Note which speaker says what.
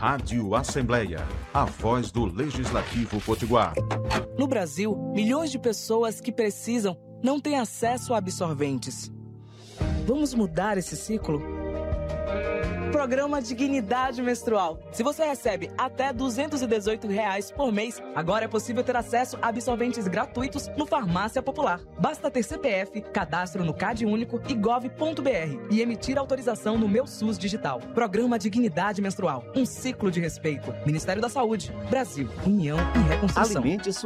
Speaker 1: Rádio Assembleia, a voz do Legislativo Potiguar.
Speaker 2: No Brasil, milhões de pessoas que precisam não têm acesso a absorventes. Vamos mudar esse ciclo? Programa Dignidade Menstrual. Se você recebe até R$ 218 por mês, agora é possível ter acesso a absorventes gratuitos no Farmácia Popular. Basta ter CPF, cadastro no Cade Único e gov.br e emitir autorização no Meu SUS Digital. Programa Dignidade Menstrual. Um ciclo de respeito. Ministério da Saúde. Brasil. União e Reconstrução.
Speaker 3: Alimente